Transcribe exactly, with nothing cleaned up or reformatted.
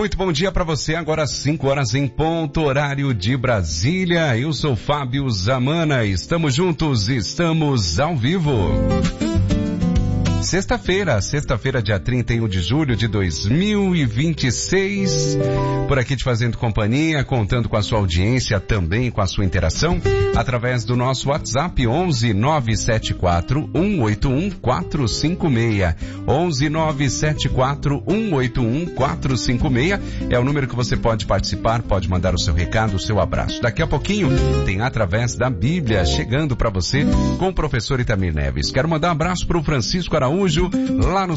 Muito bom dia para você, agora às cinco horas em ponto, horário de Brasília. Eu sou Fábio Zamana, estamos juntos, estamos ao vivo. Sexta-feira, sexta-feira, dia trinta e um de julho de dois mil e vinte e seis, por aqui te fazendo companhia, contando com a sua audiência, também com a sua interação, através do nosso WhatsApp onze nove sete quatro um oito um quatro cinco seis, onze nove sete quatro um oito um quatro cinco seis, é o número que você pode participar, pode mandar o seu recado, o seu abraço. Daqui a pouquinho tem Através da Bíblia chegando para você com o professor Itamir Neves. Quero mandar um abraço para o Francisco Araújo, lá no